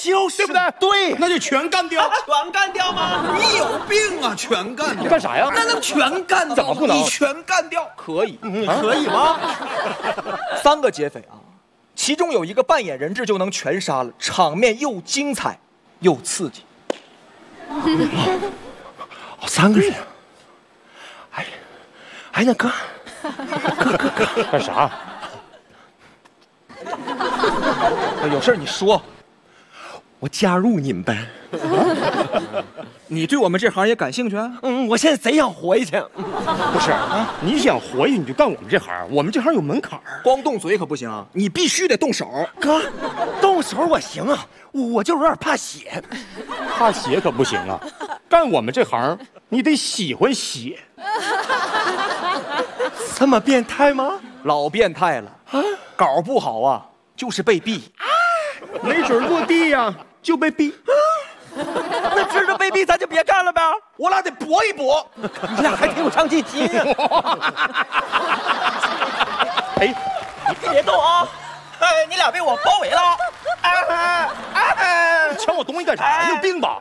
就是， 对不对？ 对，那就全干掉。 全干掉吗？ 你有病啊！全干掉。 干啥呀？ 那能全干掉？ 怎么不能？ 你全干掉可以， 可以吗 ？3个劫匪啊，其中有一个扮演人质就能全杀了，场面又精彩又刺激。 3个人。哎，那哥，干啥？ 有事你说， 我加入你们呗。 你对我们这行业感兴趣啊？ 我现在贼想活下去。不是啊，你想活下去你就干我们这行，我们这行有门槛儿。 光动嘴可不行啊，你必须得动手。 哥，动手我行啊，我就是有点怕血。怕血可不行啊，干我们这行你得喜欢血。这么变态吗？ 老变态了啊！稿不好啊，就是被毙。 没准落地呀，就被毙。 那知道被毙，咱就别干了呗。我俩得搏一搏。 你俩还挺有上进心啊！哎， 你别动啊！哎，你俩被我包围了！ 你抢我东西干啥？你有病吧？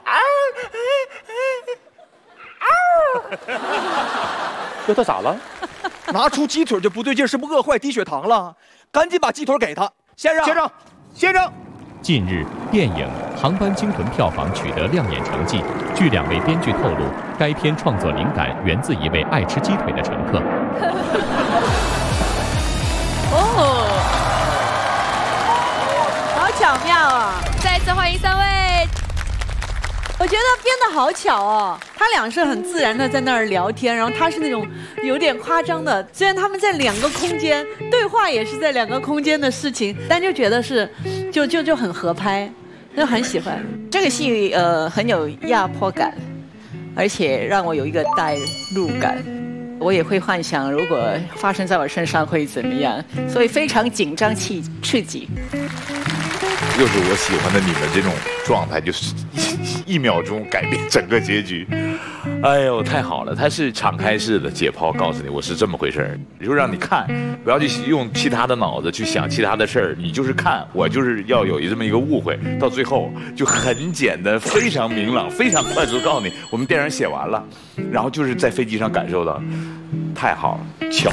这他咋了？ 拿出鸡腿就不对劲，是不饿坏低血糖了？赶紧把鸡腿给他，先生。 先生。 近日，电影《航班惊魂》票房取得亮眼成绩。据2位编剧透露，该片创作灵感源自一位爱吃鸡腿的乘客。 哦，好巧妙啊！再次欢迎3位。我觉得编得好巧哦，他俩是很自然的在那儿聊天，然后他是那种有点夸张的，虽然他们在2个空间对话，也是在2个空间的事情，但就觉得是就很合拍，就很喜欢。 这个戏很有压迫感，而且让我有一个代入感，我也会幻想如果发生在我身上会怎么样，所以非常紧张刺激。 又是我喜欢的你们这种状态，就是一秒钟改变整个结局。哎呦，太好了！它是敞开式的解剖，告诉你我是这么回事儿，就让你看，不要去用其他的脑子去想其他的事儿，你就是看，我就是要有这么一个误会，到最后就很简单，非常明朗，非常快速，告诉你我们电影写完了，然后就是在飞机上感受到，太好了，巧。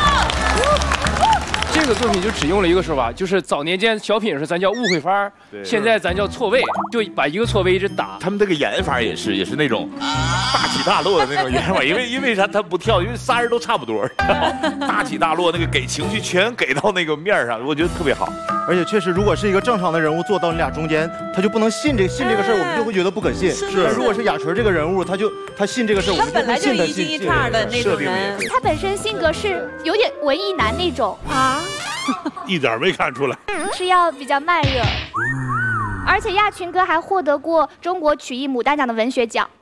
这个作品就只用了一个说法，就是早年间小品时咱叫误会法，现在咱叫错位，就把一个错位一直打。 他们这个演法也是那种大起大落的那种演法，因为啥他不跳，因为仨人都差不多，大起大落那个给情绪全给到那个面上，我觉得特别好。 而且确实，如果是一个正常的人物坐到你俩中间，他就不能信这个事儿，我们就会觉得不可信。是，如果是雅纯这个人物，他信这个事儿，我们就会信的。 他本来就一惊一乍的那种人， 他本身性格是有点文艺男那种啊。 一点没看出来， 是要比较慢热，而且亚群哥还获得过中国曲艺牡丹奖的文学奖。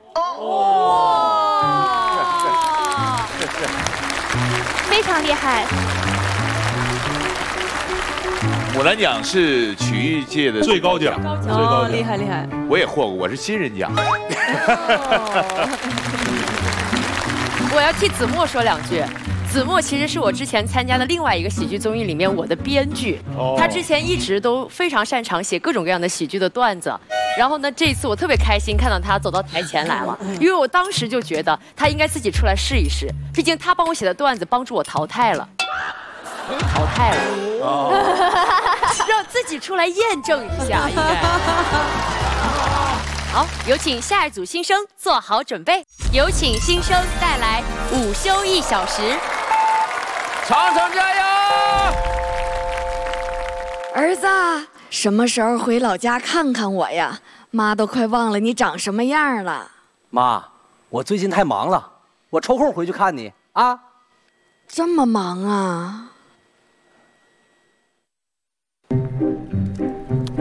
是， 非常厉害。 牡丹奖是曲艺界的最高奖， 哦，厉害厉害。 我也获过，我是新人奖。 我要替子墨说2句。子墨其实是我之前参加的另外一个喜剧综艺里面我的编剧，他之前一直都非常擅长写各种各样的喜剧的段子，然后呢，这一次我特别开心看到他走到台前来了，因为我当时就觉得他应该自己出来试一试，毕竟他帮我写的段子帮助我淘汰了，让自己出来验证一下应该。好，有请下一组新生做好准备，有请新生带来午休1小时。 长城加油！ 儿子，什么时候回老家看看我呀？妈都快忘了你长什么样了。 妈，我最近太忙了，我抽空回去看你啊。 这么忙啊？